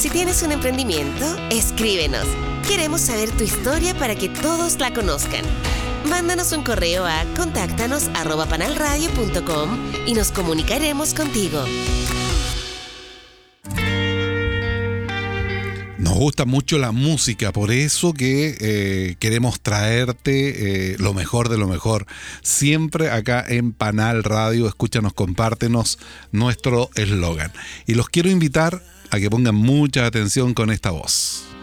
Si tienes un emprendimiento, escríbenos. Queremos saber tu historia para que todos la conozcan. Mándanos un correo a contáctanos@panalradio.com y nos comunicaremos contigo. Nos gusta mucho la música, por eso que queremos traerte lo mejor de lo mejor. Siempre acá en Panal Radio, escúchanos, compártenos nuestro eslogan. Y los quiero invitar a que pongan mucha atención con esta voz.